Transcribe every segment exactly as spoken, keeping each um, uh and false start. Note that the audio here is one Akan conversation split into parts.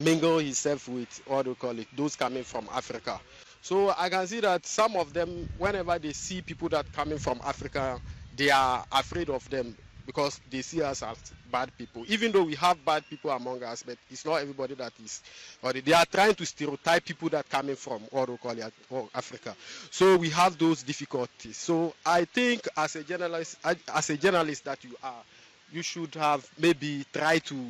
mingle himself with what do you call it, those coming from Africa. So I can see that some of them, whenever they see people that coming from Africa, they are afraid of them because they see us as bad people. Even though we have bad people among us, but it's not everybody that is. Or they are trying to stereotype people that coming from what do you call it, or Africa. So we have those difficulties. So I think as a journalist, as a journalist that you are, you should have maybe try to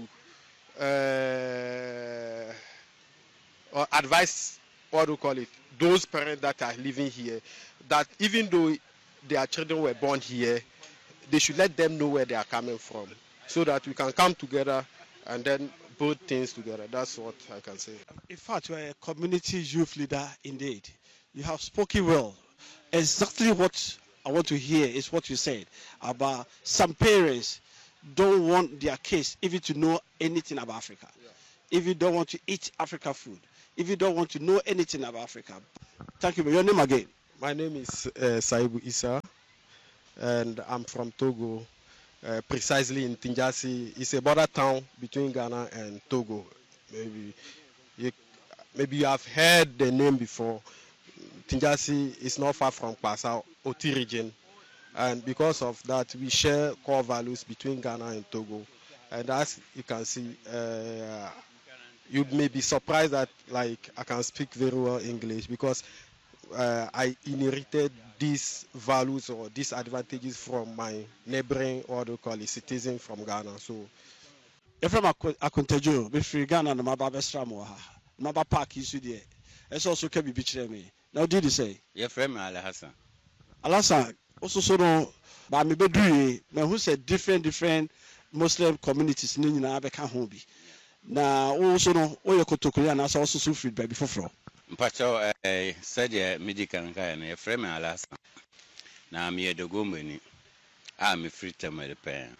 uh, or advise, what do you call it, those parents that are living here, that even though their children were born here, they should let them know where they are coming from, so that we can come together and then put things together. That's what I can say. In fact, you are a community youth leader indeed. You have spoken well. Exactly what I want to hear is what you said about some parents don't want their kids even to know anything about Africa. Yeah. If you don't want to eat African food, if you don't want to know anything about Africa. Thank you. Your name again? My name is uh, Saibu Issa, and I'm from Togo, uh, precisely in Tinjasi. It's a border town between Ghana and Togo. Maybe you, maybe you have heard the name before. Tinjasi is not far from Passa, Oti region. And because of that, we share core values between Ghana and Togo. And as you can see, uh, you may be surprised that like I can speak very well English because uh, I inherited these values or these advantages from my neighboring, or do call it, citizen from Ghana. So, you're from Akuntejo, be free Ghana, no Maba Bestramoha, Maba Park, you see there. It's also can be between me. Now, did you say? You're from Alhassan. Alhassan, also so no, but me bedri, now who said different, different Muslim communities in Abeka Hobi. Now, also no, all your Kotokuri and also so free baby for from. Pacho, I said, yeah, medical and a frame Alhassan. Now, me a dogomini. I'm a free time at the pen.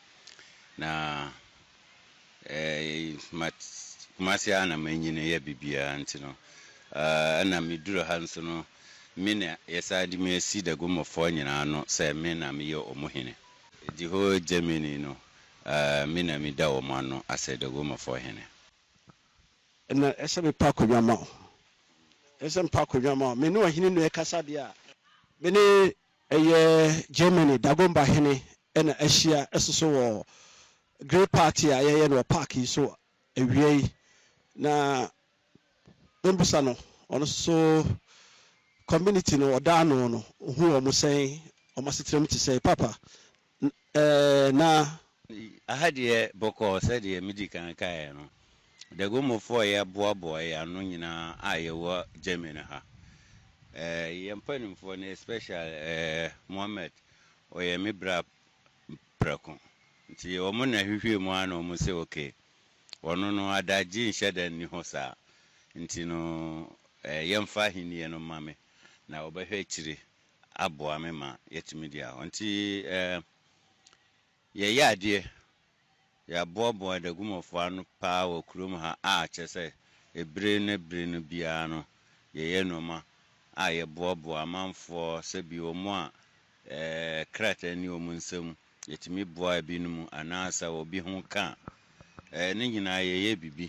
Now, eh, Masiana meaning a bibia, Antino. Uh, and I'm Midura Hansono. Mina, yes, I did me see the gum of foreign, and I know, say, men, I'm your Omohine. The whole Gemini, no, uh, Mina Mida Omano, I said the gum of foreign. And as a park of your mouth. As a park of your mouth, me know a hidden Casadia. Many a year Germany, Dagomba Henny, and Asia, as so great party, I know a parky, so a way na Membusano, also community no Dano, who am saying, or must tell me to say, Papa, uh, na I had a boko said a medical kayano. The gum for a boy boy, and Nuna, Iowa, Germany. Uh, yam penning for a special uh, Mohammed or a Mibra Procon. See, or Mona, who you man almost say, okay. Or no, no, I died Jean Shed and Nihosa. Into no yam fahini no mammy. Now, by hatchery, Abo Amema, yet media. Until uh, yeah, dear. Ya bobo the gum of one power, Krumha arch, say, a brain, a brain, piano, ye no ma. I a bobo a man for Sebio moi, a crater new munsum, yet me boy binum, an answer will be home can. A ningina ye bibi.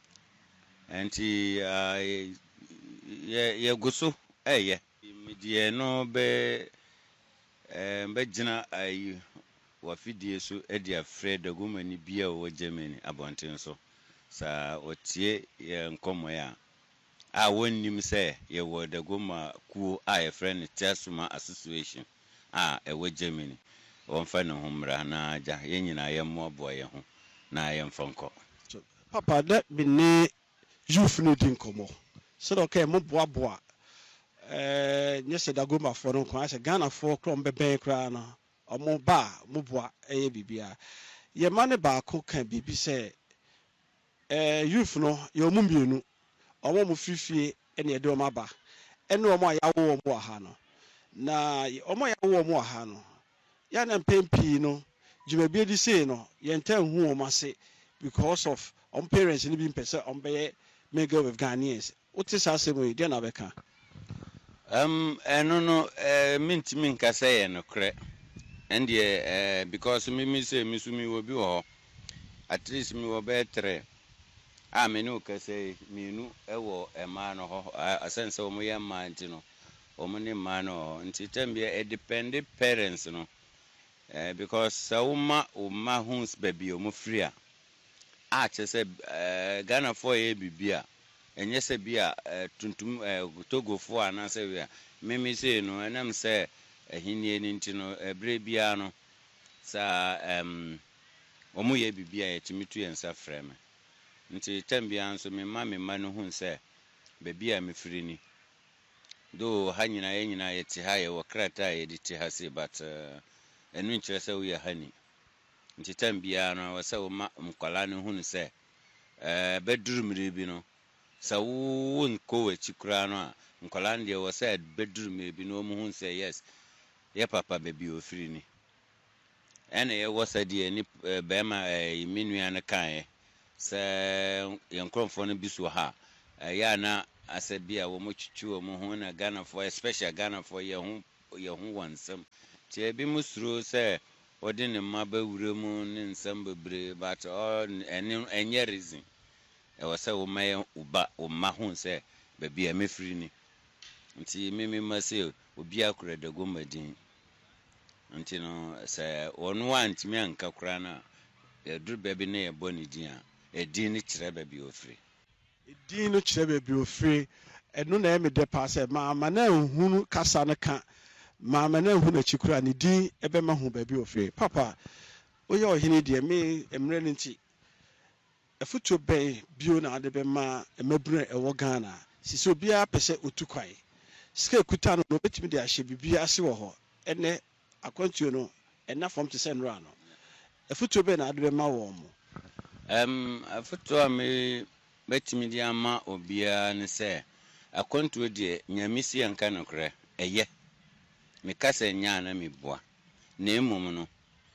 And he, I, ye go so, eh, ye, media no be, Bejina, I. Wafidie so edi afred the woman bia wo Germany abonten so sa otie ye nkomo ya a wonnim say ye wo the goma ku a ye friend Tesuma association a e wo Germany won fa no homra na aja ye nyina ye mobo ye ho na ye mfonko. Papa that be ne youth no din komo so okay mo boa boa eh nyese da goma for no kwa se Ghana for krom bebe kra no omo ba mo boa eye bibia ye mane ba ko kan bibi se eh youth no ye omo mienu omo mo fifie ene ye de omo ba ene omo ya wo omo aha no na omo ya wo omo aha no ya na pempi no jumabie di sei no ye ntan hu omo ase because of on parents ni bi mpese on be mega with Ghanaians what is asem we dey na beka um eno no eh minti min ka say no kre. And yeah, uh, because me me say me sumi will be all. At least me will be three. a me no ka say minu ewo ema no ho asense o mo ye ma nti no o mo ne ma no nti tambia e depend parents no eh because so ma o ma huns baby o mo free a a che say eh Ghana for ye bibia enye se bia tuntum Togo fo ana se we meme say no enam say ehinie ni nti no ebre bia no sa em omo ye bibia ye timitu yensa freme nti tambia nso me ma me ma no hu se baby a me free ni do ha nyina ye nyina ye ti ha ye wo krata ye di ti ha se but enu nkyere se wo ye hani nti tambia no wo se wo ma mkwala no hu se eh beduru mire bi no sa wo nko we chikura no a nkwala ndie wo se beduru mire bi no mu hu se yes ye papa baby o free ni ene ye wo se die ni be ma minua no kan se yankronfo no biso ha ya na asabia wo mo chichu wo mo ho na Ghana for special Ghana for ye ho ye ho wansam ti ebi musuro se odi ne maba wure mu ne nsam bebre but all enye reason e wo se wo ma uba wo ma ho se baby a mefiri ni nti mimi ma se obi akura de gomadin nti no se wonu antimi anka kura na e dur baby na ye boni din a edin ni kire baby ofiri edin no kire baby ofiri eno na eme de pass ma ma na ehunu kasa no ka ma ma na ehunu chikura ni din ebe ma hu baby ofiri papa oye ohini de me emre nti efutu ben bio na ade be ma emabure ewo Ghana sisi obia pese otukwai sika kuta no betimi de ahye bibia ase wo ho ene akwantuo no ena form to send run no efutu ben na ade be ma wo mo em afutu a me betimi de ama obia ne se akwantuo de nyamisi anka no kre eye me kasa nya na me boa na emom no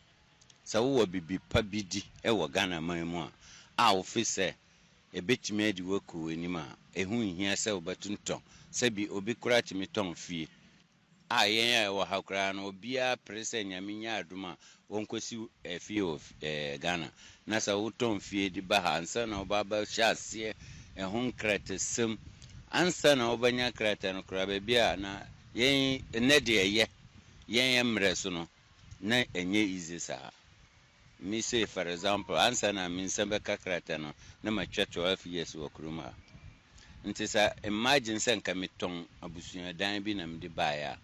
sa wo bibi pa bidi e wo Ghana man mu a a ofise e betimi adi waku enima ehu nhia se obatunton se bi obi kura timi ton fie a yen ya wo hakura no obia prese nyame nya aduma wonkosi fie of Ghana na sa wo ton fie di ba hansa na obaba hyase ehu nkrate sem ansa na obanya krate no kura bia na yen ne de ye yen emre so no na enye easy sa me say for example answer na min sembe kakrata no na ma twa twelve years wo kuruma nti sa imagine sen ka meton abusuan dan bi na mde baaya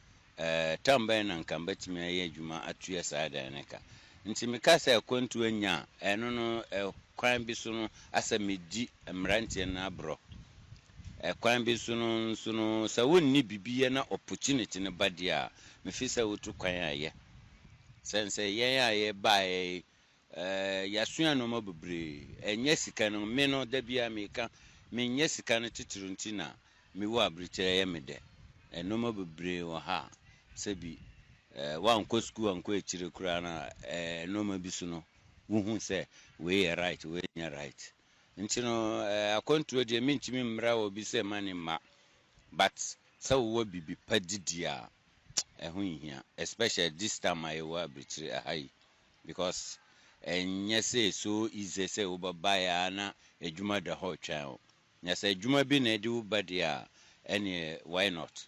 eh tambe na nka batimi aye adwuma atuya sa dan neka nti me ka sa kwantu anya eno no kwan bi so no asa medi mrantie na abro eh kwan bi so no so no sa wonni bibiye na opportunity ne badia me fi sa wotu kwan aye sense yen aye bae eh yasua no mabubre enye sika no me no da bia me ka me nye sika no titirunti na me wo abrikyere ye me de eno mabubre wo ha sebi eh wan ko school an ko echire kura na eh no mabisu no wo hu se we ye right we nya right nti no eh akontuo de me ntimi mmra wo bi se mani ma but sa wo bibi padidia ehun hia especially this time I wa bitri ahai because enye say so easy say obabaya na adwuma da ho twan nya say adwuma bi na edi ubade a any why not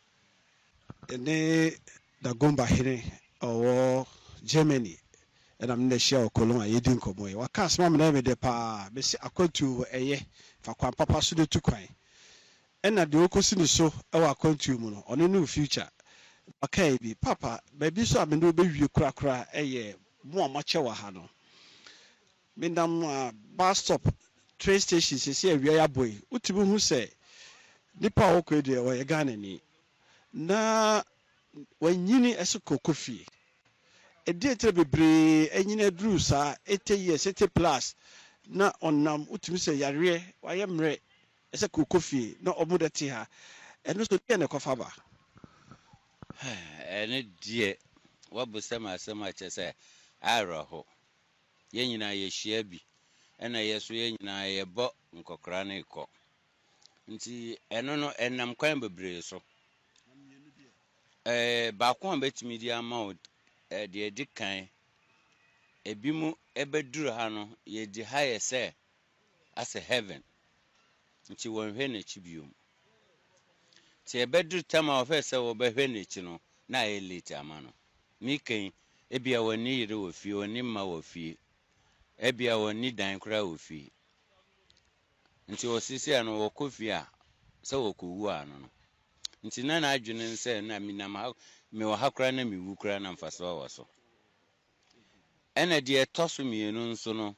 ene da gomba hire owo Germany and am na share okolon ayedin komo e waka asma me na me de pa be si akwantu eye fa kwan papa so de tukwan ena de okosi ni so e wa akwantu mu no ono no future okay bi papa baby so amendo obewie kura kura eye mo amache wa ha no mindam uh, bus stop train station se se awia ya boy utibu hu se nipa okwe de o ye Ghana ni na wanyini esoko kofi e de tere bebre enyina dru sa eighty years eighty plus na onam utimi se yare waye mre ese kokofi na omude ti ha eno so de ne kofa ba ene die wabusema asema chese araho yenyina ye hia bi ena yeso yenyina ye bo nkokra na iko nti eno no enam kwan bebre so eh ba kwa betimi di ama eh de edikan ebi mu ebeduru ha no ye di ha ye se as a heaven. Nti wonhwe n'akyi biom. Ti ebedru tama ofe se wo behwe n'akyi no na e late ama no. Miken ebia woni yire wo fie, woni mma wo fie. Ebia woni dan kra wo fie. Nti osisi ano wo kofie a se wo kowu ano no. Nti na na adwene nse na mi na ma me wo hakra na mi wu kra na mfaso wo so. Ena de etoso mienu nso no.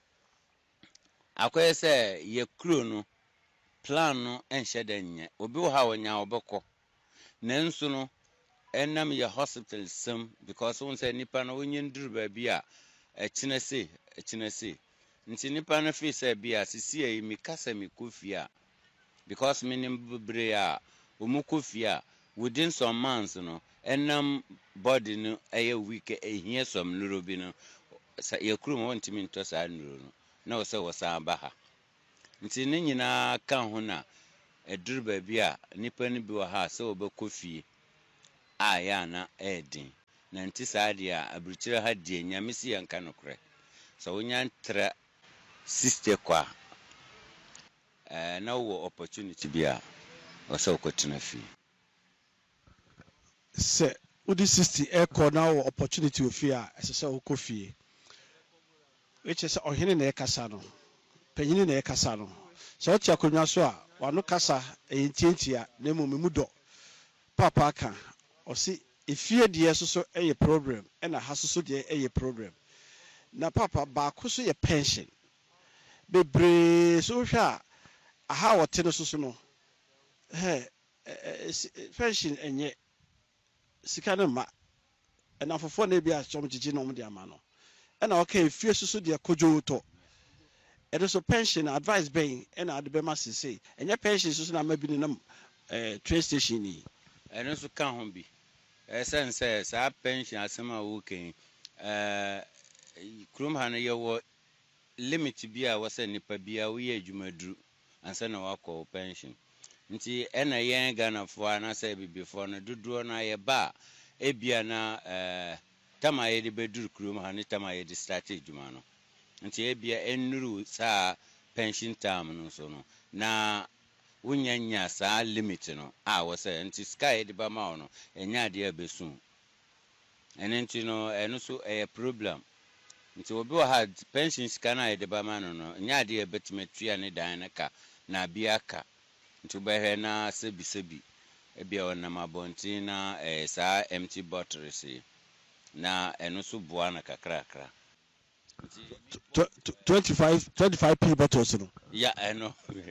Akoye se ye kro no plan no enhye denye. Obi wo ha wonya obekọ. Nanso no enam ye hospital sam because won say nipa no wonye nduru ba bi a ekine se ekine se. Nti nipa no fi say bi a sisi e mi kasa mi kofia because minim bebre a omu kofia within some months no enam body no eye week ehia some nuro bi no sa ye kuru mo ntimi nto sa nuro no na wo se wo sa ba ha. Nti ne nyina ka ho na eduru ba bi a nipa no bi wo ha se obekofie a ya na edin na nti sa de a abrichire ha de nyame si yanka no kre so wonya ntra sister kwa eh na wo opportunity bia o so kwetena fi se udi sixty e ko na wo opportunity ofi a ese se wo kofie which is ohene na e kasa no panyini na e kasa no so o tia konwa so a wano kasa e ntientia na mu mu do papa aka o si efie de so so e problem e na haso so de e problem na papa ba ko so ye pension bebre so hwa aha wote no so so no he pension enye sika no ma na fofo na bia chom gigi no mo de ama no e na okay fie so so de kojo to e do so pension advice being e na de be ma sese enye pension so so na ma bi ni na eh train station ni eno so ka ho bi e sense sa pension asema wo ken eh krum ha no ye wo limit bia wo se nipa bia wo ye adwumaduru ansa na wakọ pension. Nti ena yen Ghana fo ana se bibifo no dodo na ye ba ebia na eh tama ye de beduru krum ha ni tama ye de start adwuma no. Nti ebia enuru sa pension time no so no na wunyanya sa limit no a wo se nti sky de ba ma no enya de abesu. Ene nti no eno so e problem. Nti obi wa had pension sika na ye de ba ma no no nya de ebetimetua ne dan na ka na bia ka. Nti behwe na sebi sebi ebia wona mabonti na eh, sa empty bottles na eno so boa na kakra kakra. twenty-five twenty-five p bottles no ya eno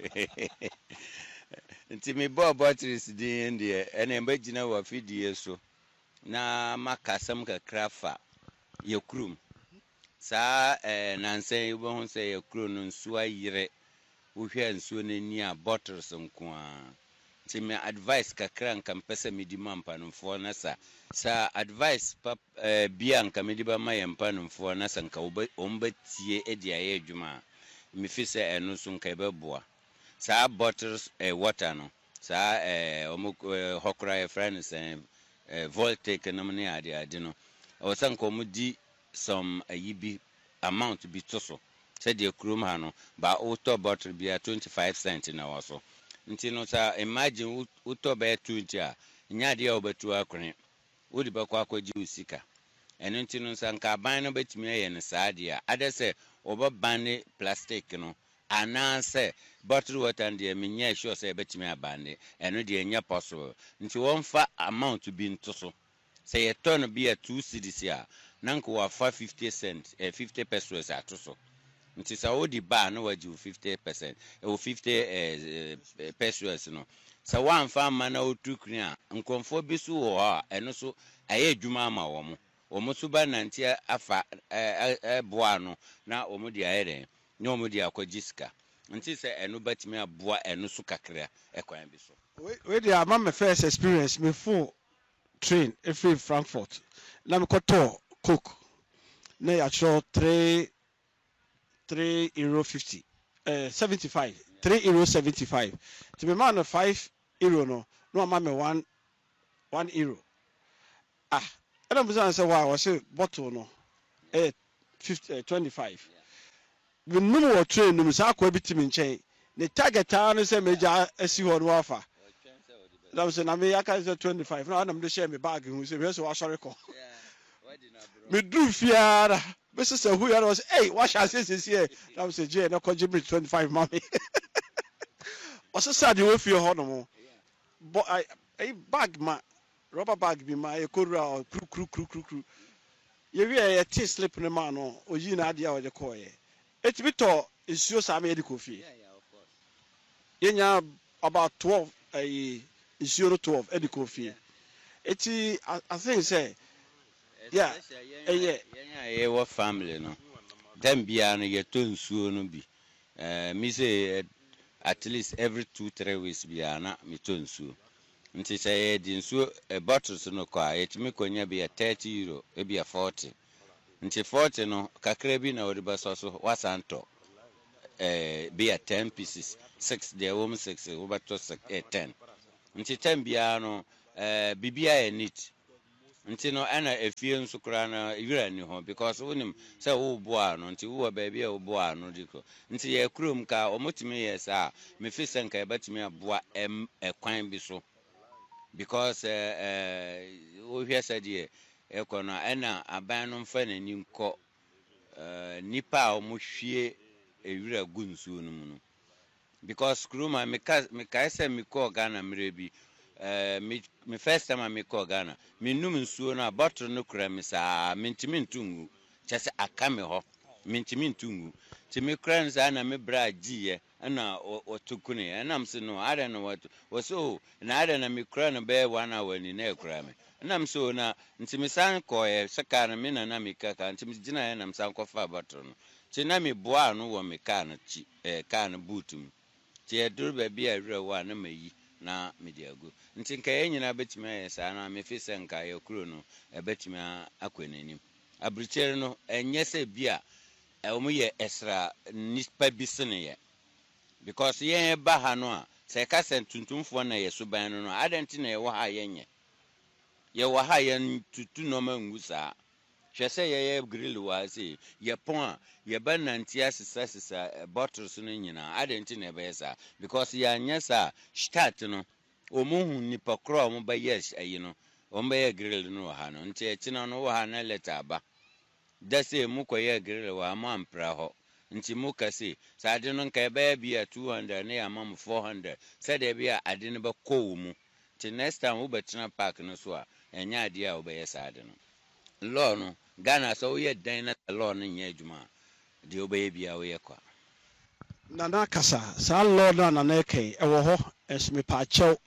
nti me bo bottles di ndie ene mbagina wa fidie so na makasam kakra fa ye krum sa eh, nansen yubo hu se ye krum no nsu ayire uhwe nsu n'ani a bottles nko a nti me advice kakra nka mpesa medi mampa no fo na sa sa advice pap eh, bia nka medi ba mayempa no fo na sa nka omba tie edi aye adwuma me fi se eno so nka beboa sa bottles eh, water no sa eh, omo eh, hokra e friends eh, eh, voltaic no ne ade ade no o sa nka omudi some ayibi amount bi to so said the krum ha no ba auto bottle bia twenty-five cents na waso nti no sa imagine auto ba twenty a nya de obetu akwen wodi ba kwa kwaji usika eno nti no sa nka ban no betimi aye ne saade a ade se obaban plastic no ananse bottle water and the minya sure say betimi abande eno de nya possible nti wonfa amount bi nto so say ye ton bia two cedis a nanko wa fifty cents eh, fifty pesos ato so nti sa odi ba no waji fifty percent e o fifty eh, eh, pesos no sa wan fa ma na otukri a nkonfo bi so wo ha eno so aye adwuma ama wo mo wo mo so ba nanti afa eh, eh, boa no na wo mo di ayere na wo mo di akwajiska nti se eno batimi aboa eno so kakra ekwan bi so we dey am my first experience me full train every Frankfurt na me koto coke na ya cho three three euro fifty uh seventy-five three euro seventy-five to be man five euro no no ma me one one euro ah I don't understand say why I say bottle no eh fifty uh, twenty-five we no train no sa akwa bitimi nchen the target town say meja asi ho no afa na say na me yaka say twenty-five na am dey share me bag hu say me so asori ko me do fiara me say who you was hey what shall say say here na say je na ko me twenty-five mommy o say sad we fie ho no mo but I bag ma rubber bag bi ma e korura kru kru kru kru kru ye wi e ti slip ne ma no oyi na ade a o de ko ye etimi to isuo sa me de ko fie yeah yeah of course yenya about twelve eh isuo no twelve e de ko fie eti I think say yeah eh yeah yenya ye wo family no dem bia no ye to nsuo no bi eh me say at least every two three weeks bia na me to nsuo nti say di nsuo a bottles no kwa etimi konya bia thirty euro e bia forty nti forty no kakra bi na odi baso so wasanto eh bia ten pieces six there woman six we bato six eh ten nti ten bia no eh bibia e neat nti no ana efie nso kra na yura ni ho because wonim say wo boa no nti wo ba bia wo boa no diko nti ye krom ka omotimi yes a me fi senka e batimi aboa em ekwan bi so because eh eh wo hwe said ye ekona ena aban no mfa nani nko eh nipa a mo hwie ewura gu nsuo no mu no because kruma me ka me ka ese me ko Ghana mrebi eh me first time me ko Ghana me num nsuo no bottle no kura me sa me ntimi ntungu chese aka me ho me ntimi ntungu ti me kura nsa na me bra giye na otukune na mse no ada no what so na ada na me kura no be one hour ni na kura me na mse na ntimi san ko e seka na me na na me kaka ntimi gina ya na msan ko fa bottle no ti na me boa no wo me ka na chi eh ka na bootum ti e dur ba bia wura wa na mayi na mediago nti nka yenyina betimi ayesa na me fi senka ye kuro no e betimi akwenanim abrichere no enye se bia e omo ye extra nispa bisene ye because ye ba ha no a se ka sentuntumfo na ye suban no no adenti na ye wo ha yenye ye wo ha ye tutu no mangusa hwese ye ye grill wa se ye pon a ye ba nantia sisa sisa bottles no nyina adenti na be yesa because ya nyesa start no omuhu nipa kro mo ba yes ayi no omo ba ye grill no ha no nti e china no wo ha na leta ba dase mu ko ye grill wa mo ampra ho nti mu kase sade no nka ba bia two hundred na ya mam four hundred sade bia ade no ba ko mu ti next time wo betina park no so a enya ade a wo ba ye sade no law no Ghana so ye dan na law no nya adwuma de wo ba ye bia wo ye kwa na na kasa sa law na na na kai e wo ho esme pa chew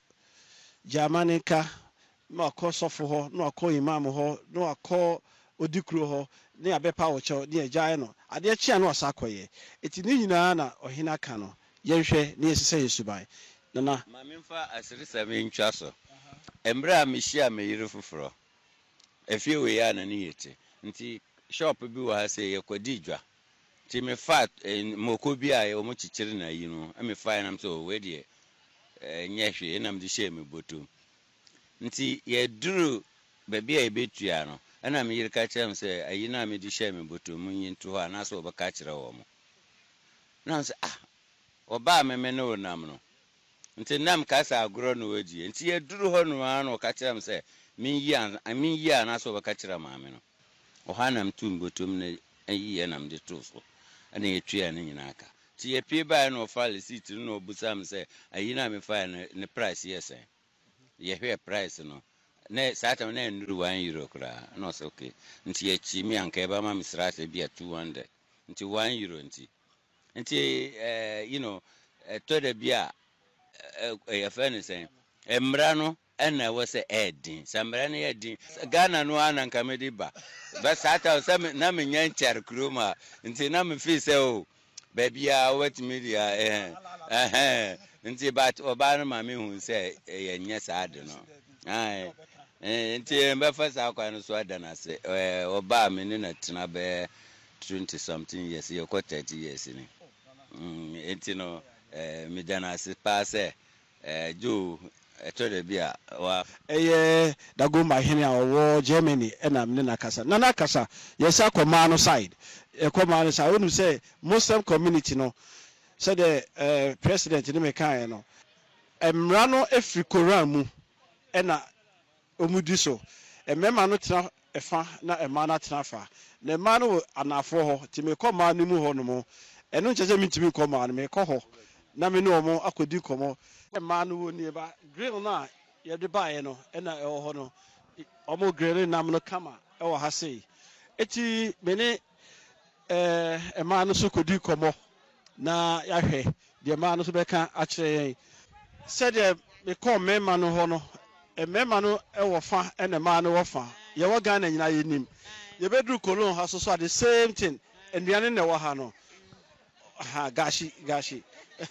Jamanika no akọ sofo ho no akọ imam ho no akọ odikuro ho ne abepa wo chew ne agyae no ade chia no asakoye eti ni nyina na ohina ka no yenhwe ne yesese yesubai na na ma memfa asiri same ntwa so embra mehia meyire foforo efie we ya na ne yete nti shop bi wa ha se yekwadi dwa ti me fat moko bi a o mo chichiri na yi no me fa na so we de nyehwe na me de she me botom nti ye duru ba bia e betua no ana me yire ka kire se ayi na me de she me botom yin to ha na so ba ka kire wo mo na so ah oba me me no nam no nti nam ka sa agro no waji nti ye duru ho no an o ka kire se min yi an min yi na so ba ka kire ma me no o ha nam tum botom na ayi nam de to so ana etua ne nyina aka ti ye pie ba na o fa receipt no obusam se ayi na me fa ne price yes ye hwe price no na sata na nuru one euro kra no so okay nti ye chi mi anka e ba ma misra se bia two hundred nti one euro nti nti eh you know to de bia e fa ne se emra no ena wo se edin samra ne edin Ghana no ananka me di ba ba sata o na me nyan char kroma nti na me fi se o baby a what media eh eh nti but oba no ma me hu se ye nya saade no ai eh nti mba fa sa kwa no so ada na se eh oba me ne na tena be twenty something years ye ko thirty years ni mm nti no eh me dana se pa se eh jo eto de bia wa eye dago ma hene a wo Germany ena mne na kasa na na kasa yesa koma no side e ko ma no sa wonu say Muslim community no say the uh, president ni me kan no emra no efri Quran mu e na omudi so emema no tena efa na ema na tena fa na ema no anafo ho ti me ko ma ni mu ho no mo eno nche se mi ti mi ko ma no me ko ho na me no mo akodi komo ema no woni e ba grill na ye de ba ye no e na e ho no omo grill na mo kama e wo ha sei eti me ne eh ema no so kodi komo na ya hwe de ema no so be ka a kire yen se de me ko mema no ho no e mema no e wo fa e na ma no wo fa ye wo ga na nyina ye nim ye bedru kolon ha so so the same thing enduane na wo ha no ha gashi gashi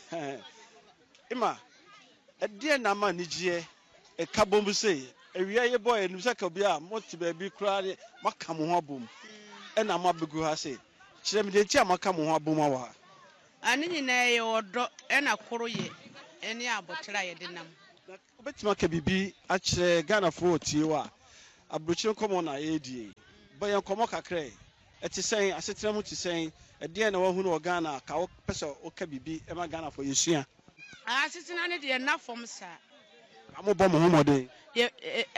ima edie na ma nigye e kabom sei ewia ye boy enu se ka bia moti ba bi kra maka mo ho abom e na ma begu ha sei kire me de ti amaka mo ho abom awa ani nyina ye odo e na koro ye eni abotira ye de nam obetima ka bibi a kire Ghana fo tie wa abrochire komo na ye die bayan komo kakre eti sen asetena mu ti sen edie na wahu no Ghana ka wo pese o ka bibi e ma Ghana fo yesua asetena ne de na fom sa amobọ mo homode ye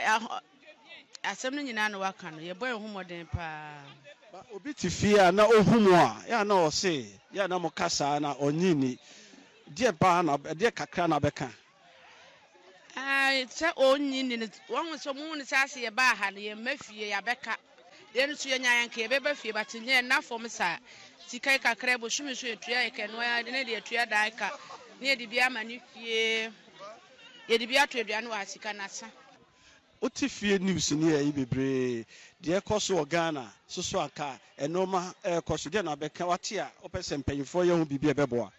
asem no nyina na waka no ye boy homode pa ba obi ti fia na ohumu a ya na o se ya na mo kasa na onyini die ba na die kakra na beka ai se onyini ne won so mu ne sase ye ba ha ne ye mafie ya beka de no so ye nyan ka ye be ba fie ba tinye na fom sa sikai kakra bo shumi so etua ye keno ya de ne de etua dai ka ne de bia ma ne fie ye de bia to aduane wa sika na sa oti fie news ni e bebre de koso Ghana so so aka enoma e koso de na beka wate a opese mpanyifo ye hu bibia beboa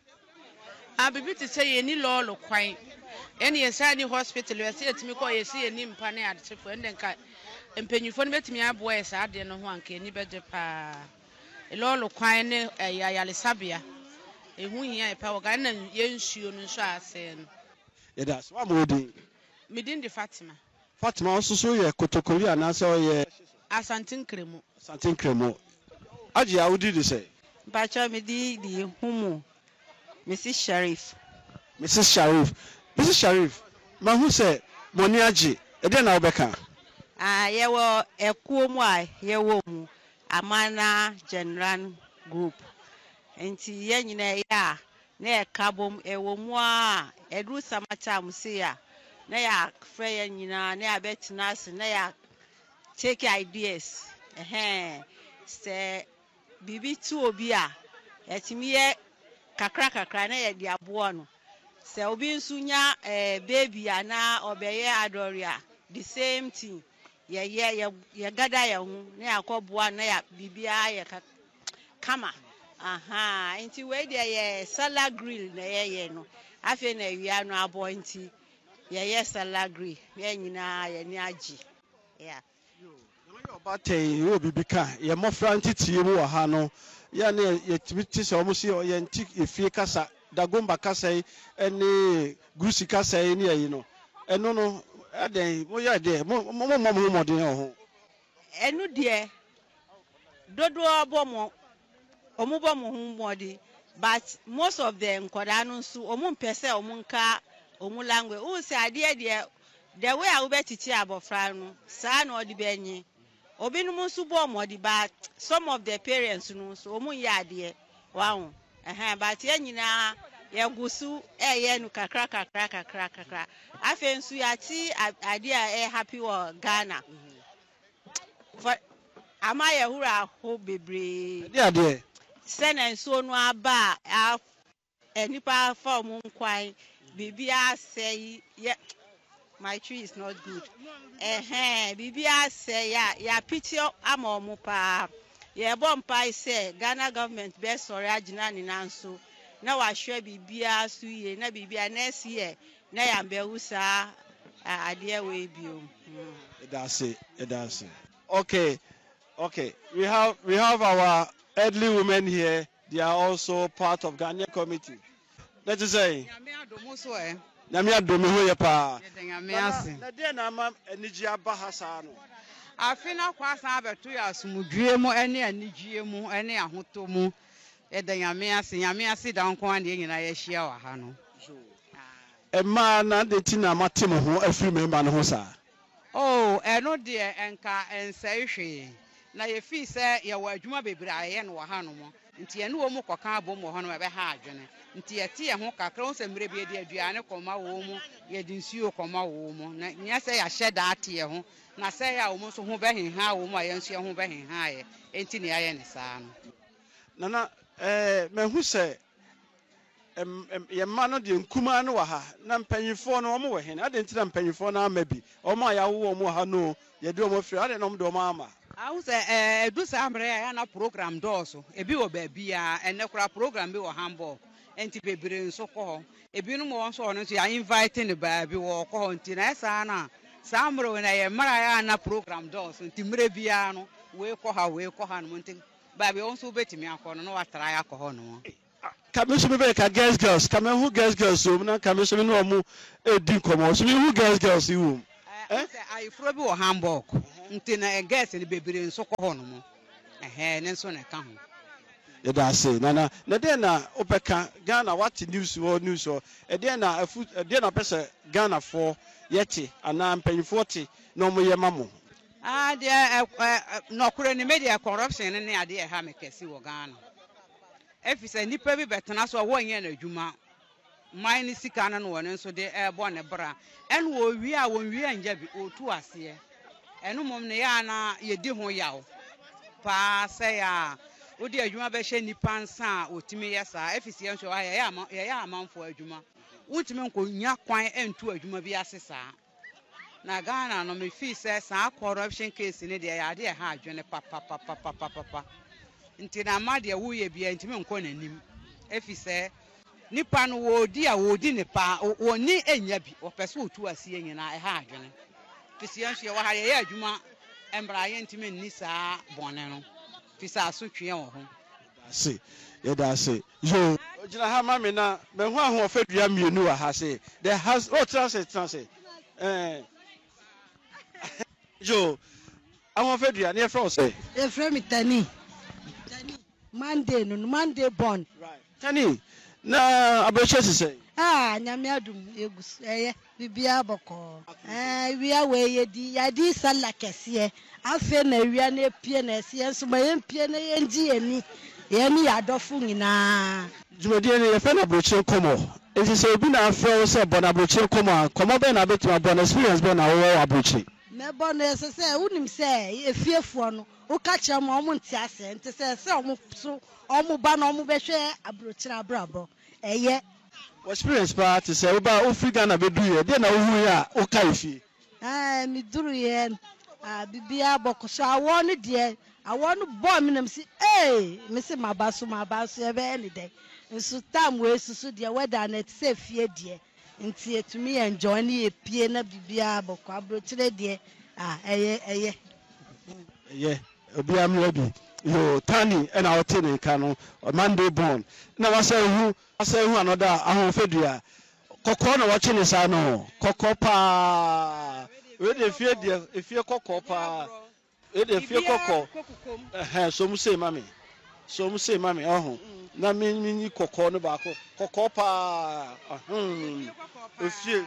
a bibi ti say ye ni lolo kwan ene ye sa ni hospital we say etimi ko ye si ye ni mpa na ade chefo ende nka mpanyifo no betimi aboa ye sa ade no ho anka ni beje pa e lolo kwan ne ya yale sabia ehu hia e pa wo ga na ye nsuo no nso ase no ye da so amodi midin de Fatima Fatima also so ye kotokori anase o ye Asantin Kremo Asantin Kremo aji awudi de say Bacha me di di humu Missus Sharif Missus Sharif Missus Sharif ma hu say moni aji e de na obeka ah ye wo ekuo mu a ye wo mu Amana General Group enti ye nyina ya na e kabom e wo mu a edu samata musia na ya frɛ ya nyina na ya betina ase na ya take ideas eh se bibi tu obi a etimi ye kakra kakra na ye di aboa no se obi nsu nya eh baby ana obeye adoria the same thing ye ye ye gada ya hu na ya koboa na ya bibia ye kama aha enti we de ye salad grill na ye ye no afi na ewia no abo enti ye ye salad grill ye nyina ye ni agi yeah yo batay yo bibika ye mofra ntitie mu wa ha no ya na ye tibiti se omo si ye nti efie kasa dagomba kasa ene gusi kasa ni ayi no eno no aden mo ya de mo mo mo mo modin ho enu de dodo abomo omo bomo hu modi but most of them nkoda no nso omo mpese omo nka omo language u se ade de the way I bet it abofra no sa na odi benyi obi no nso bo modi but some of the parents no so omo ya ade wahu eh but ye nyina ye gusu eh ye no kakra kakra kakra kakra afi nso ya ti ade a happy wo Ghana for ama ye hura ho bebre ade ade sene nso no aba a enipa form nkwan bibia say ye my tree is not good eh eh bibia say ya ya picture amomu pa ye bompai say Ghana government be sorry agina ni nanso na wa hwe bibia su ye na bibia next year na ya mbe usa ade we bio that's it that's it okay okay we have we have our elderly women here. They are also part of Ghanaian committee. Let's say Nyame adomo ho ye pa. Na dey na ma eniji aba ha sa no. afina kwa san abeto ya sumudwie mu ene anigye mu ene ahoto mu eda nyame ase nyame ase da nko ande nyina ya hia wa ha no Emma na de ti na mate mo ho afiri me ma no ho sa. Oh, eno de enka ensai hwe. Na ye fi se ye wa adwuma bebre aye no wa ha no mo. Nti ene wo mu koka abom wo ho no be ha adwene. Nti ye tie ho kakra wo se mre bi de aduane koma wo mu, ye de nsuo koma wo mu. Na nya se ya hye da ate ho. Na se ya wo mu so ho be henha wo mu aye nsuo ho be henha aye. Enti ne aye ne saa no. Nana eh me hu se em ye ma no de nkuma no wa ha na mpanyifo no omo we he na de ntira mpanyifo na ama bi omo aya wo omo ha no ye de omo firi ade no de omo ama awu se eh edu sa amre ya na program doso ebi wo ba bia ene kura program bi wo Hamburg enti bebre nso ko ho ebi no mo won so no so ya invite ne ba bi wo ko ho enti na esa na sa amre we na ye mara ya na program doso enti mre bia no we ko ha we ko ha no enti ba bi won so betimi akọ no wa try akọ ho no Kamisho be ka girls girls kame hu girls girls so na kamisho no omo edi komo so hu girls girls you eh I fro bi wo Hamburg nti na girls ne bebre nso ko ho no mo eh ne nso ne ka ho ye da say na na na de na opeka Ghana what news or news or e de na afu e de na pese Ghana for yeti ana mpanyifo ti na omo ye mamo ah de no kure ni media corruption ne ade e ha me kesi wo Ghana efisa nipa bi betena so wo nya na adwuma man ni sika na no won so de ebo ne bra en wo wi a won wi anja bi otu ase enu mom ne ya na ye di ho yawo pa se ya wo di adwuma be hye nipa nsa otimi yesa efisa nso ya ya ya ya amanfo adwuma wutimi nko nya kwan entu adwuma bi asesa na Ghana no me fi se sa corruption case ne de ya de ha adwene papa papa papa papa nti na ma de wo ye bia ntimi nko nanim efise nipa no wo di a wo di nipa woni enya bi wo pese otu asie nyina e ha adwene fisia nso ye wa ha ye adwuma embra ye ntimi nni saa bone no fisa asotwe wo ho se ye da se yo ogina ha ma me na me hu aho ofadua mienu wa ha se the has oh transit transit eh yo aho ofadua na e fra o se e fra mi tani Monday no Monday born. Right. Tani na abroche sise. Ah, nyame adum egus eye bibia boko. Eh wia we ye di ya di sala kese. Afe na wia na pie na ese enso ma ye pie na ye ngi ani. Ye ni adofo nyina. Jumadi ne ye fe na abroche komo. Enti se obi na afa se bon abroche komo komo be na betima bon experience be na wo abroche. Me bon ese se unim se efiefo no o ka kire mo omo nti ase nti se se omo so omo ba na omo be hwe abrochira abrabro eye experience pa to say oba Africa na be du ye de na wo hu ya o ka ifi ah mi duru ye ah bibia bokoso awo no de awo no bo mi nam si eh me se mabaso mabaso e be ni de nsu tam we susu de weather na ti se fie de nti etumi enjoy ni epie na bibia boko abrochira de ah eye eye eye obi amre bi yo Tani and our tin kanu Monday born na wasa hu wasa hu another ahon fedua kokko na wache ni sa no kokko pa we de fie de efie kokko pa we de fie kokko eh so mu say mami so mu say mami ahon na me ni kokko no ba ko kokko pa ahon efie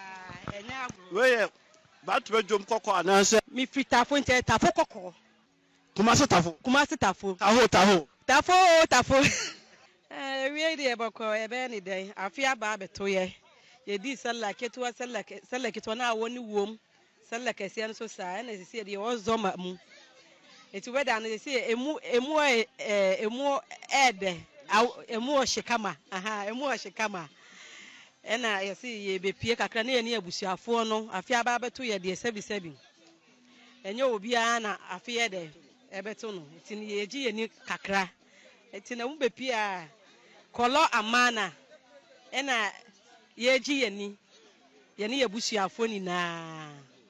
we ba to jom kokko ananse mi fitafo nte tafo kokko Kumasi tafo. Kumasi tafo. Taho taho. Tafo tafo. Eh we dey boko e be ni dey. Afia ba beto ye. Ye di salla ketua salla salla ketua na woni wom. Salla kese no so sa na sisi dey o zoma mu. Eti we da na sisi emu emu eh emu ede emu o shikama. Aha emu o shikama. Ena ye si ye be pie kakra na ye ni abusuafo no. Afia ba beto ye dey sebi sebi. Enye obi a na afia dey ebeto no tini yeji yeni kakra etina mu bepia kolo amana ena yeji yeni yeni yebusuafo ni na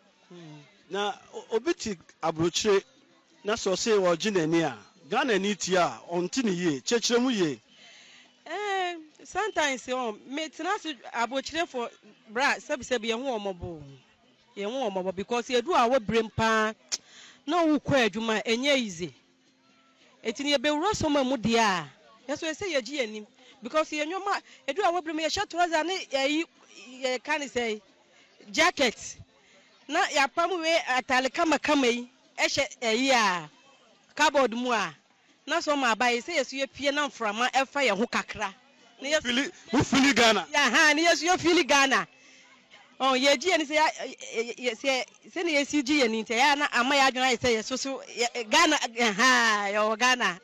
na obiti abrochire na so say wo ginani a Ghana ni ti a onti ni ye chechire mu ye eh sometimes on me tina so abrochire for bra sabi sabi ye hu omobo ye hu omobo because ye do awo brem pa no wo kwa adwuma enye easy etini ye be wuro so ma mu dia yeso ye say ye gi anim because ye nwoma edu a wobrim ye sha trouser ne yi ye kan say jacket na ya pam we atale kama kama yi ehye eyi a cupboard mu a na so ma ba ye say yeso ye pie na mframa efa ye ho kakra ne yeso fili mu fili Ghana ya ha ne yeso ye fili Ghana. Oh, ye gi ani say say say ne ye si gi ani nte ya na ama ya adwuna say so so Ghana ha yo Ghana.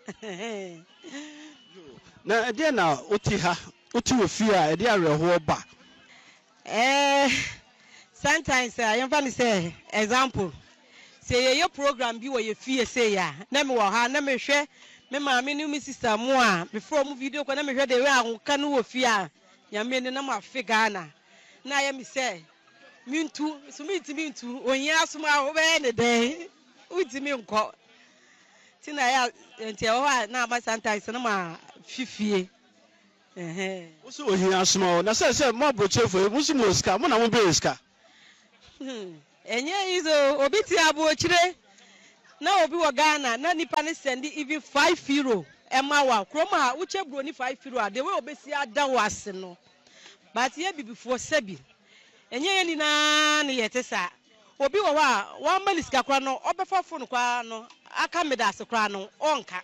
na de na oti ha oti wo fi a de areho ba eh sometimes I am funny say example say your program bi wo ye fie say ya na me wo ha na me hwe me ma me ni me sister mo a before mu video ko na me hwe de we ahonka no wo fie a ya me ni na ma fi Ghana na ya me say mintu so me ti mintu onye asoma wo be ne den uti me nko ti na ya enti wo ha na ma sometimes na ma fifie eh Musu ohia asoma na say say mo brochefo musu mo ska mo na mo be ska enye izo obi ti abo ochire na obi wo Ghana na nipa ne send even five euro ema wa kroma uche bro ni five euro ade we obesi ada wase no but ye bibifo sebi enye ye ni na ne yete sa obi wo wa one mali ska kra no obefa phone kwa no aka medas kra no onka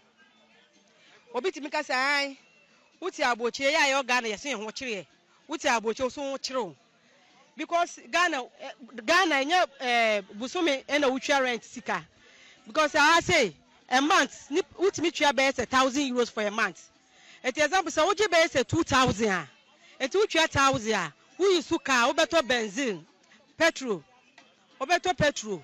obi ti mika say ai uti abo ochire ya yo Ghana ye se ho chire uti abo ochire so ho chire because Ghana Ghana nya eh busumi ena utwa rent sika because I say a month what me twa be one thousand euros for a month et example say woje be two thousand a et utwa one thousand a who use car obeto benzene petrol obeto petrol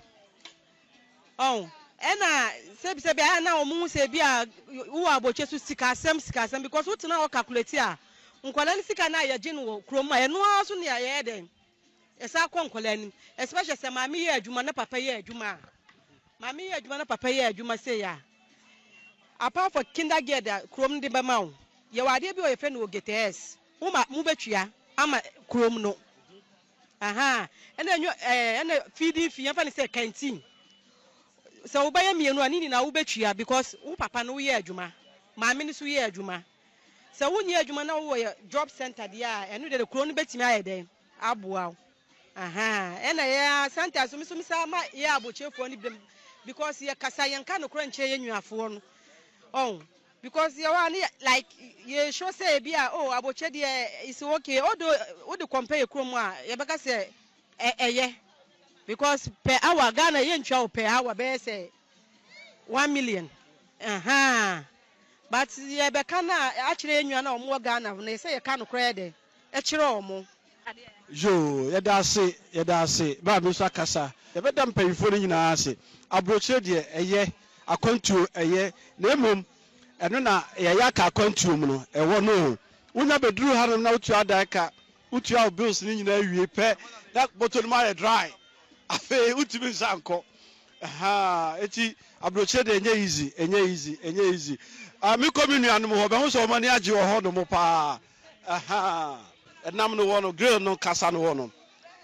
oh ena se bi se bi na omu se bi a wo aboche su sika sem sika sem because what na o calculate a nkwala ni sika na ya gin wo kroma eno aso ne ya den esa konkola ni especially se mama ye adwuma na papa ye adwuma mama ye adwuma na papa ye adwuma say ya apart for kindergarten krom de ba mawo ye wade bi o ye fe no getes uma mu betwia ama krom no aha ena enyo eh ena feeding fee yan fa ni say canteen so wo ba ye mienu ani ni na wo betwia because wo papa no ye adwuma mama ni so ye adwuma so wo nye adwuma na wo ye job center dia enu de krom no betimi aye den aboa aha ena ya santa so miso misa ma ya abochefo ni blem because ye kasa ye nka no kro nche ye nnuafo no oh because ye wa ni like ye show say bia oh aboche de is okay odo odo compare krom a ye beka say eye because per hour Ghana ye ntwa per hour be say one million aha but ye beka na akire nnua na omo Ghana na say ye ka no kro de e kire omo yo yeda ase yeda ase ba mi so akasa ye beda mpanyifo ni nyina ase abrochire de eye akwantuo eye na emom eno na ye ya ka akwantuo mu no ewo no unya beduru hanom na utu adaka utu a bills ni nyina awie pe that bottle ma dry afa utu bi sanko aha eti abrochire de enye easy enye easy enye easy ah mi kominu anom ho be ho so mani age wo ho no mo pa aha enam no wono grill no kasa no wono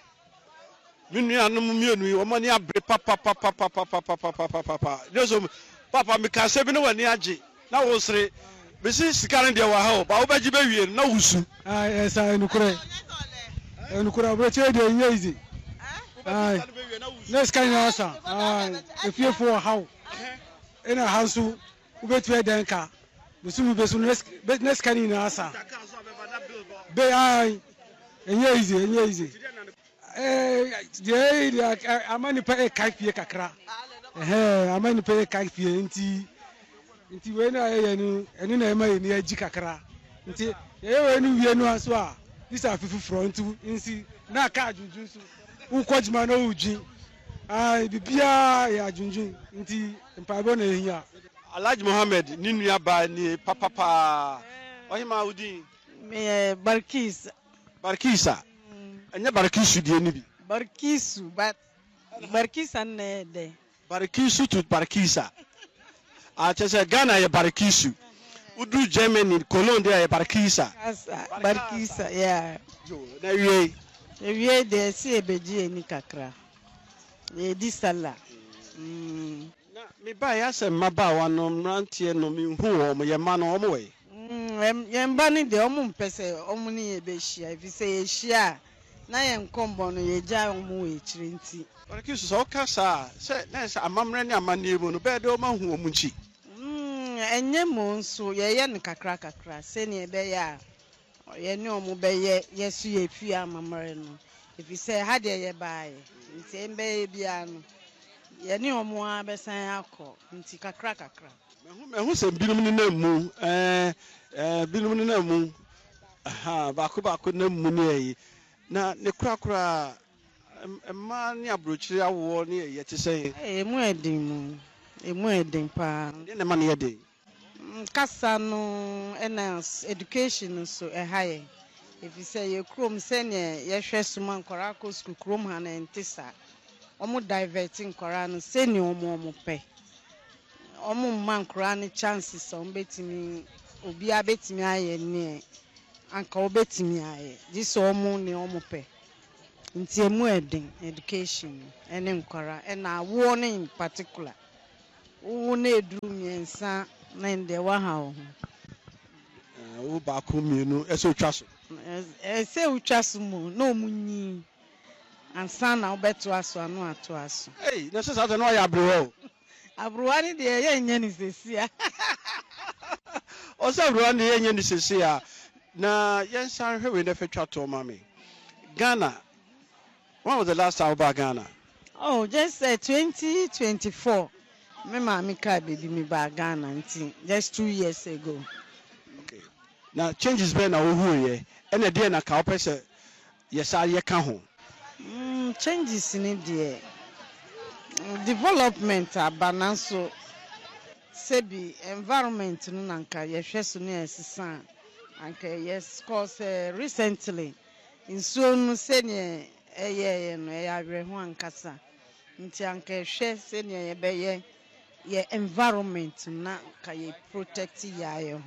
minua no mienu wo mani abre papa papa papa papa papa papa jeso papa mi kasa bi no wani age na wo sere bisi sikare de wa ha ba wo baji be wie na wusu ah esa enukure enukure obreche de nyezi ah next kind of answer ah if you for how in a house ubetu edenka busu besu next kind of answer be ai enye easy enye easy eh je amani pe kai fie kakra eh amani pe kai fie nti nti we na ye nu enu na ema ye ni agi kakra nti ye we nu wie nu aso a this are fifu front nsi na ka ajunjun so ukojima na uji ai bibia ya ajunjun nti mpabo na ehia Alhaji Mohammed ni nua ba ni papa pa ohima udin me Barkis Barkisa anya Barkisu die ni bi Barkisu but Barkisa ne de Barkisu to Barkisa a chese Ghana ye Barkisu udu Germany Cologne de ye Barkisa Barkisa yeah jo na wie e wie de si ebeji eni kakra e di sala Mm. Na me ba ya se mmabaawa no mrantie no me hu wo mo ye ma no omo we. Mm, yɛmba no deɛ ɔmo mpɛ sɛ ɔmo ne yɛbɛhyia ɛfiri sɛ yɛhyia a na yɛn nkɔmbɔ no yɛgya ɔmo wɔ akyire nti. Ɔno ki so ɔka saa sɛ na sɛ amammerɛ ne amanneɛ mu no bɛɛ de ɔma hu ɔmo nchi. Mm, ɛnyɛ mo nso yɛyɛ no kakra kakra sɛnea ɛbɛyɛ a yɛne ɔmo bɛyɛ yɛso yɛfie amammerɛ no ɛfiri sɛ ha deɛ yɛbaeɛ nti ɛmbɛyɛ biara no yɛne ɔmo a bɛsan akɔ nti kakra kakra. Mehu sɛ binom ne nam mu eh eh binom ne nam mu aha baako baako nam mu ne yi na ne kura kura emma ne abrochire awo ne yɛ te sɛ eh emu edin mu emu edin pa ne ne ma ne yɛ den kasa no ɛna education so ɛha yɛ efi sɛ yɛ krom sɛ ne yɛhwɛ suma nkɔra akɔ school krom ha na ntesa ɔmo divert nkɔra no sɛ ne ɔmo ɔmo pɛ ɔmo mma nkɔra ne chances ɔmo betimi obi a betimi ayɛ ne anka obetimi ayɛ gye ɔmo ne ɔmo pɛ nti emu ɛden education ɛne nkɔra ɛna awo ne in particular wo na eduru mmiɛnsa na ndɛ wa ha wo eh wo baako mienu ɛsɛ otwa so ɛsɛ otwa so mu na ɔmo nyi ansa na wobɛto aso ano ato aso ei na sɛ saa no ɔyɛ abrewa o abrewa ne deɛ yɛ nyɛ ne sesia ɔsɛ abrewa ne yɛ nyɛ ne sesia na yɛnsan hwɛ we na fetwa to ma me Ghana. When was the last time about Ghana? Oh, just uh, twenty twenty-four. Me mama ka baby me ba Ghana nti just two years ago. Okay. Now changes been na wo ye. E na dey na ka opese yesa ye ka ho. Mm, changes ni dey. Development abana so sebi environment no nanka ye hwe so na esisa anka yes cause uh, recently in so no se ne eye no e awe ho ankasa nti anka hwe se ne ye beye ye environment na ka ye protect ya ye ho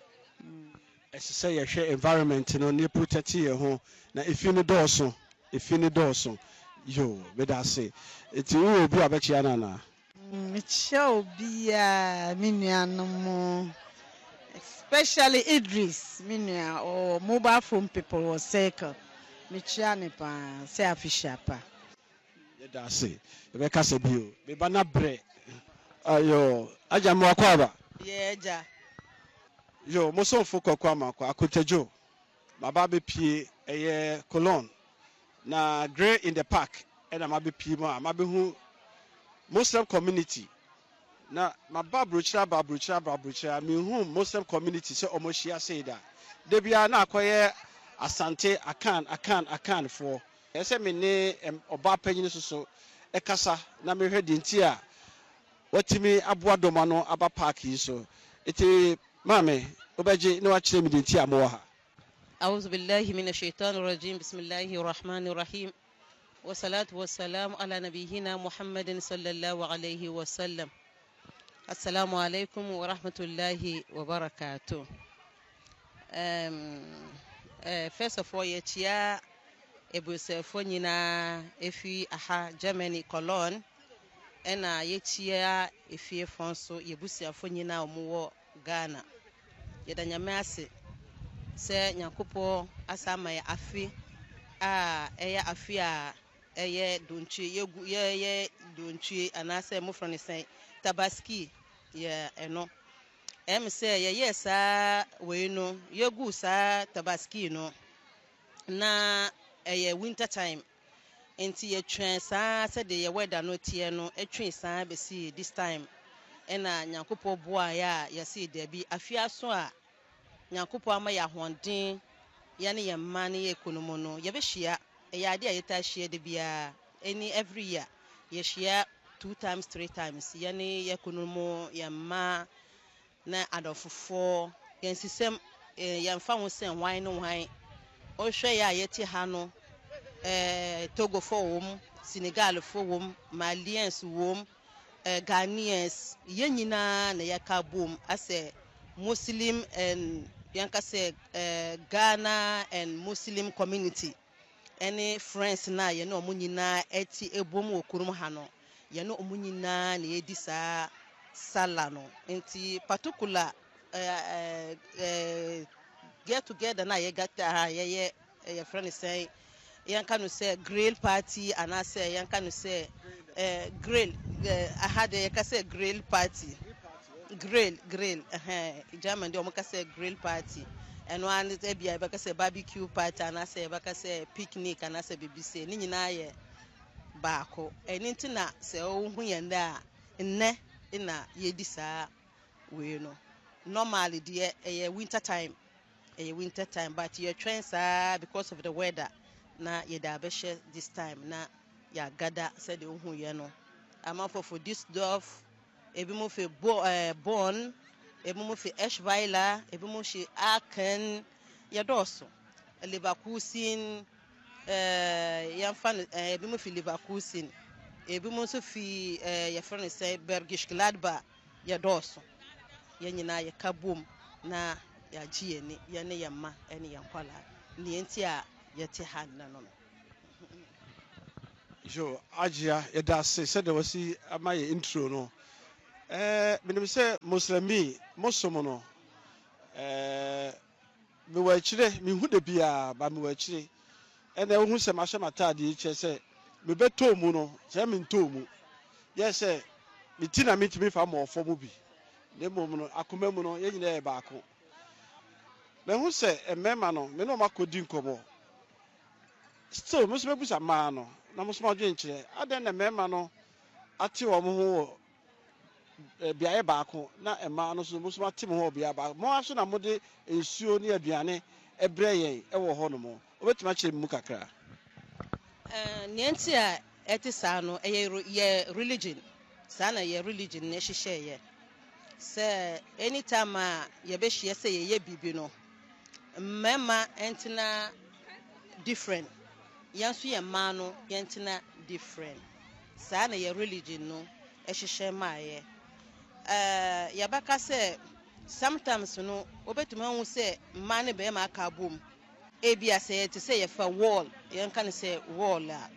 ese se ye hwe environment no ne protect ye ho na efi no dɔɔso efi no dɔɔso yo me da se eti wo obi abɛkyia na na me chia obi a me nuanom especially Idris me nua or mobile phone people or circle me chia ne pa se afisha pa ye da se e be kasa bi o me ba na bre ayo aja mo akwa ba ye ja yo mo so fo kokwa ma akwa akotajo baba be pie eye colon na grey in the park and ma be pie ma ma be hu Muslim community na ma ba brochira ba brochira ba brochira me hu Muslim community se omo hia say da de bia na akoye asante akan akan akan for ese me ne oba panyin so so e kasa na me hwɛ de nti a watimi aboa doma no aba park yi so eti mame obaje na wa kyerɛ me de nti a mo wa ha أعوذ بالله من الشيطان الرجيم بسم الله الرحمن الرحيم والصلاة والسلام على نبينا محمد صلى الله عليه وسلم السلام عليكم ورحمة الله وبركاته. Um, uh, first of all, yetia ebusefo nyina efi aha Germany Cologne ena yetia efi fonso yebusiafo nyina omuwo Ghana yedanyame ase se nyakopo asama ya afi a eya afi a eye donchi yegu ye ye donchi anase mufro ne sen tabaski ye eno em se ye yesa we no yegu sa tabaski no na eye winter time enti ye twen sa se de ye weather no tie no etwen sa be si this time ena nyakopo boa ya ye si de bi afi aso a nyakopo ama ya honden ya ne ye ma ne ye ekonomo no ye be hia e ade a yeta hia de bia any every year ye hia two times three times ya ne ye ekonomo ye ma na adofofo ye nsisem ye mfa ho sen hwan no hwan o hwe ya yeti ha no eh Togo fo wom Senegal fo wom Malians wom eh Ghanaians ye nyina na ye ka bom ase Muslim and yanka say uh, Ghana and Muslim community any friends na ye no mo nyina eti ebom okurum ha no ye no omu nyina na ye di saa sala no nti particular eh eh get together na ye gata ye ye ye friend say yanka no say grill party and I say yanka no say eh grill I had a ka say grill party grill grill eh German de o ka say grill party and one is e bia be ka say barbecue party and I say be ka say picnic and I say bibi say ni nyina ye baako eni ntina se o hu ye nda nne na ye di saa we no normally de e winter time e winter time but ye train saa because of the weather na ye da be share this time na ya gather said the hu ye no ama for for this dove ebi mo fe bo eh born ebi mo fe Eschweiler ebi mo shi Aachen ye doso Leverkusen eh yan fan ebi mo fi Leverkusen ebi mo so fi eh ye friend say Bergisch Gladbach ye doso ye nyina ye kabom na ya ji ni ye ne ye ma ene ye kwala ni enti a ye te han na no jo ajia ye da se se de wasi amaye intro no eh minim se muslimi musomo no eh me wa chire me hu de bia ba me wa chire ene hu se ma hye matade che se me beto mu no se me nto mu ye se me tina me timi fa ma ofo mu bi ne mom no akoma mu no ye nyina e baako me hu se emema no me no makodi nkomo still muso be busa ma no na muso ma dwen kire adan na mema no ate wo mo ho biaye baako na ema no so muso ma te mo ho bia ba mo aso na mo de ensuo ne aduane ebre yen e wo ho no mo obetima kire mu kakra eh nienti a eti saa no ye religion saa na ye religion ne hihye ye se anytime a ye be hye se ye ye bibi no mema entina different yansu ye ma no yentina different saa na ye religion no ehihye ma ye eh ya baka se sometimes no obetuma hu se ma ne be ma aka bom ebia se ye te se ye fa wall yenka ne se wall a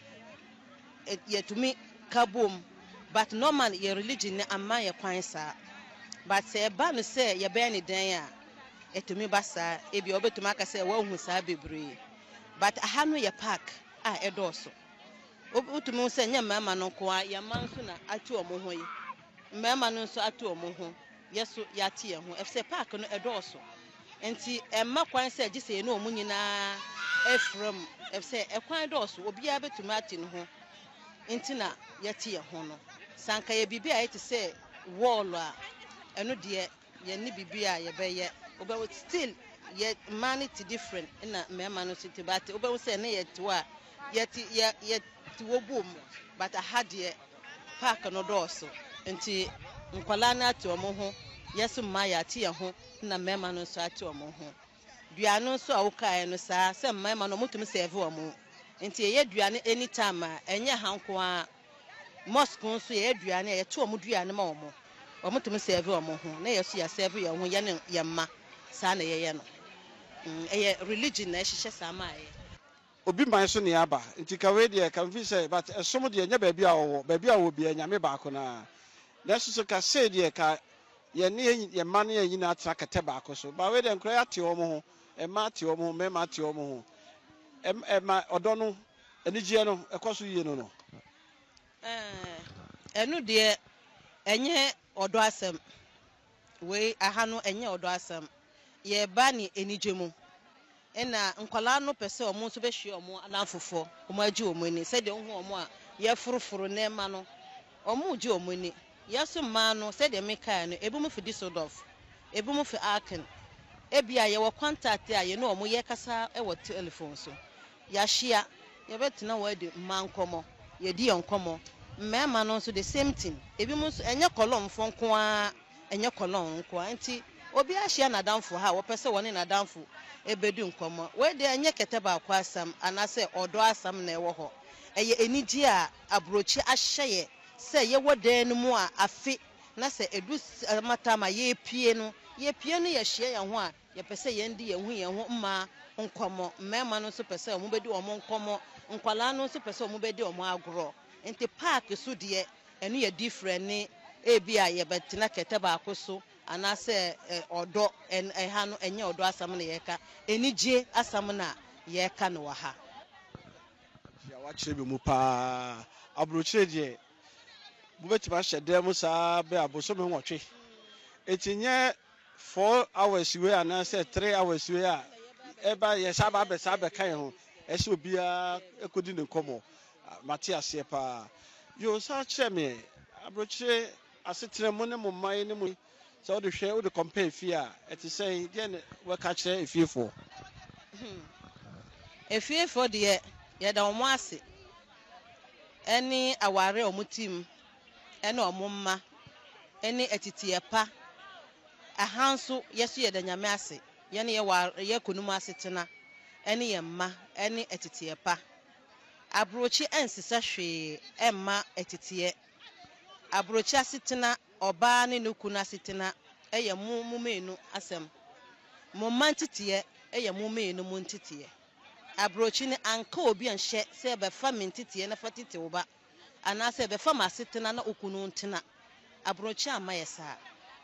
ye tumi kabom but normal ye religion ne amma ye kwan saa but se ba no se ye be ne dan a etumi basa ebia obetuma aka se wa hu saa bebre but aha no ye park a edoso obutumi se nya mama no ko a ye man so na ati omo ho yi mama no so ati omo ho yeso ya ti ye ho efse park no edoso enti emma kwan se gise ye no omu nyina efrem efse ekwan edoso obi a betumi ati no ho enti na ye ti ye ho no sanka ye bibi a yete se wall a eno de ye ni bibi a ye beye obe still ye manity different na mema no city but obe say na ye to a ye ye ye to obom but a had ye park no doso enti nkwala na ati omo ho yeso ma ya ati ye ho na mema no so ati omo ho duano so a wokae no saa se mema no mutum serve omo enti ye duane anytime a enye hanko a mosque nso ye duane ye to omo duane ma omo omo tum serve omo ho na yeso ya serve ye ho ye ne ye ma saa na ye ye no eh religion na ehihye sama ye obi man so ne aba nti ka we de kan fi say but esom de nya ba bia wo ba bia wo bia nyame baako na na so ka say de ka ye ne ye ma ne yin atra kete baako so ba we de nkra ate wo mo ho e ma ate wo mo ho me ma ate wo mo ho em e ma odo no enigye no ekoso yie no no eh enu de enye odo asem we aha no enye odo asem ye ba ni enigye mu ena nkwala no pese omo so be hwe omo anafofo omo agi omo ni se de hu omo a ye furufuru na ma no omo gi omo ni yeso ma no se de meka no ebu mu fi Düsseldorf ebu mu fi Aachen ebia ye wo contact a ye no omo ye kasa e wo telephone so ya hia ye betina wo de man komo ye di enkomo mmema no so the same thing ebi mu enye kolon fo nko a enye kolon nko a nti obi ahia na danfo ha wo pese woni na danfo ebedu nkomo we de enye kete ba kwa asam anase odo asam na ewo ho eye enigi a abrochi ahye se ye wodan mu a afi na se edu matama ye pie no ye pie no ye hye ye ho a ye pese ye ndi ye hu ye ho mma nkomo mmema no so pese omo bedi omo nkomo nkwala no so pese omo bedi omo agro nti park so de eno ye different ne ebi a ye betina kete ba akoso anase odo en eha no enye odo asam na yeka enigye asam na yeka no ha ya wa kire bi mu pa abrochire de bu betima hyede mu sa be aboso me nwotwe etinye four hours we anase three hours we a eba ye saba be saba kan ho ese obia ekodi ne komo Matias ye pa yo sa kire me abrochire asetre mu ne mu mai ne mu so the share the compare fear et say then we catch a fear for a fear for the ye da omo ase any aware omo team ene omo mma ene etitie pa ahanso yeso ye da nyame ase ye ne ye wa ye kunum ase tena ene ye mma ene etitie pa abrochi ensisa hwe emma etitie abrochi ase tena oba ne nukuna sitina eye mu mumenu asem mo mantitiye eye mu mumenu muntitiye abrochi ne anka obi anhye se be fa mentitiye na fatite wo ba ana se be fa masitina na okunu ntina abrochi amayesa